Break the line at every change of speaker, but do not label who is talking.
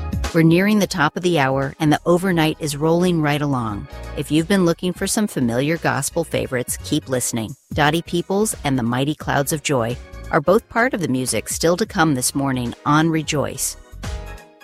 We're nearing the top of the hour, and the overnight is rolling right along. If you've been looking for some familiar gospel favorites, keep listening. Dottie Peoples and the Mighty Clouds of Joy are both part of the music still to come this morning on Rejoice.